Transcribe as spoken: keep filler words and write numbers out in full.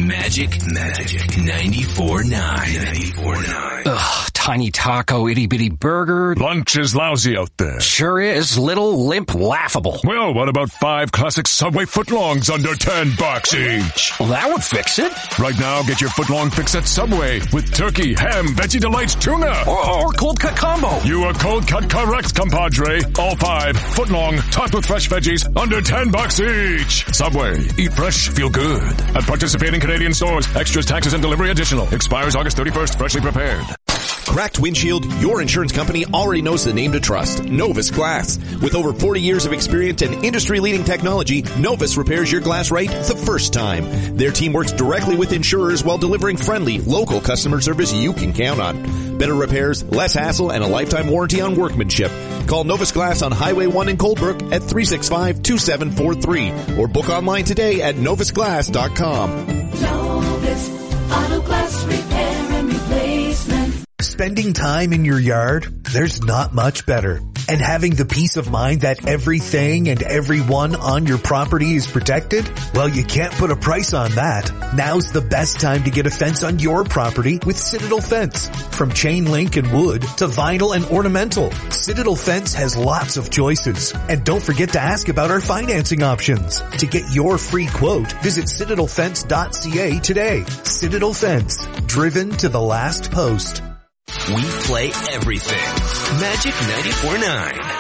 Magic, Magic ninety-four point nine. ninety-four point nine. Ugh, tiny taco, itty bitty burger. Lunch is lousy out there. Sure is. Little, limp, laughable. Well, what about five classic Subway footlongs under ten bucks each? Well, that would fix it. Right now, get your footlong fix at Subway with turkey, ham, veggie delights, tuna. Or, or cold cut combo. You are cold cut correct, compadre. All five footlong, topped with fresh veggies, under ten bucks each. Subway. Eat fresh, feel good. At participating Canadian stores. Extras, taxes, and delivery additional. Expires August thirty-first. Freshly prepared. Cracked windshield, your insurance company already knows the name to trust, Novus Glass. With over forty years of experience and industry-leading technology, Novus repairs your glass right the first time. Their team works directly with insurers while delivering friendly, local customer service you can count on. Better repairs, less hassle, and a lifetime warranty on workmanship. Call Novus Glass on Highway one in Coldbrook at three six five, two seven four three or book online today at novus glass dot com. Novus Auto Glass Repair and Replacement. Spending time in your yard, there's not much better. And having the peace of mind that everything and everyone on your property is protected? Well, you can't put a price on that. Now's the best time to get a fence on your property with Citadel Fence. From chain link and wood to vinyl and ornamental, Citadel Fence has lots of choices. And don't forget to ask about our financing options. To get your free quote, visit citadel fence dot c a today. Citadel Fence, driven to the last post. We play everything. Magic ninety-four point nine.